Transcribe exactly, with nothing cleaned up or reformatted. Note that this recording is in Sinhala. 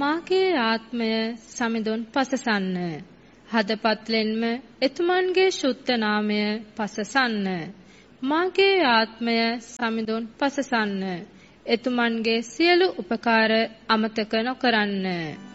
මාගේ ආත්මය සමිඳුන් පසසන්න. හදපත්ලෙන්ම එතුමන්ගේ ශුද්ධ නාමය පසසන්න. මාගේ ආත්මය සමිඳුන් පසසන්න. එතුමන්ගේ සියලු උපකාර අමතක නොකරන්න.